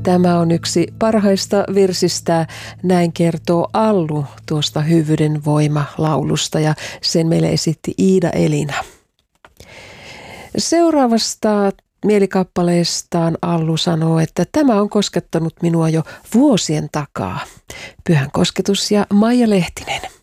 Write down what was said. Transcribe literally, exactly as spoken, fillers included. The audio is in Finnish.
Tämä on yksi parhaista virsistä, näin kertoo Allu tuosta Hyvyyden voima-laulusta ja sen meille esitti Iida Elina. Seuraavasta mielikappaleestaan Allu sanoo, että tämä on koskettanut minua jo vuosien takaa. Pyhän kosketus ja Maija Lehtinen.